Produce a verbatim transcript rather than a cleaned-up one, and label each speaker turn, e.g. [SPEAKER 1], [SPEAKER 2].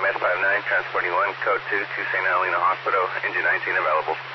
[SPEAKER 1] M S five nine, transporting one, code two to Saint Helena Hospital, engine nineteen available.